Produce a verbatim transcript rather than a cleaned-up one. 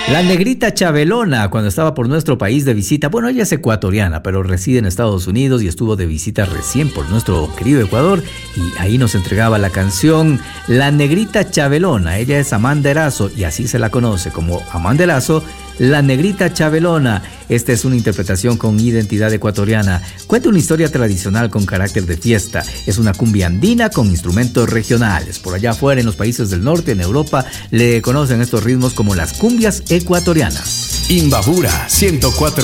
La negrita Chabelona, cuando estaba por nuestro país de visita, bueno, ella es ecuatoriana, pero reside en Estados Unidos y estuvo de visita recién por nuestro querido Ecuador, y ahí nos entregaba la canción La negrita Chabelona. Ella es Amanda Erazo y así se la conoce como Amanda Erazo, La negrita Chabelona. Esta es una interpretación con identidad ecuatoriana. Cuenta una historia tradicional con carácter de fiesta. Es una cumbia andina con instrumentos regionales. Por allá afuera, en los países del norte, en Europa, le conocen estos ritmos como las cumbias ecuatorianas. Imbabura ciento cuatro